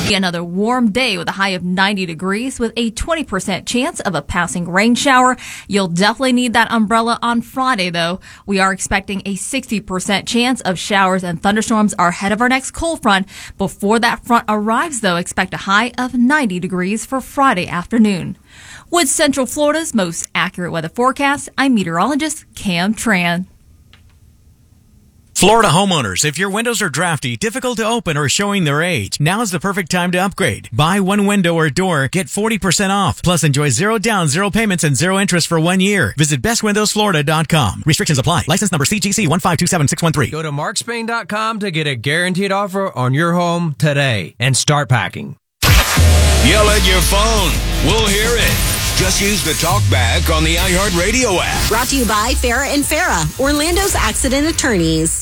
Another warm day with a high of 90 degrees with a 20% chance of a passing rain shower. You'll definitely need that umbrella on Friday, though. We are expecting a 60% chance of showers and thunderstorms are ahead of our next cold front. Before that front arrives, though, expect a high of 90 degrees for Friday afternoon. With Central Florida's most accurate weather forecast, I'm meteorologist Cam Tran. Florida homeowners, if your windows are drafty, difficult to open, or showing their age, now is the perfect time to upgrade. Buy one window or door, get 40% off. Plus, enjoy 0 down, 0 payments, and 0 interest for 1 year. Visit bestwindowsflorida.com. Restrictions apply. License number CGC 1527613. Go to markspain.com to get a guaranteed offer on your home today and start packing. Yell at your phone. We'll hear it. Just use the talkback on the iHeartRadio app. Brought to you by Farah and Farah, Orlando's accident attorneys.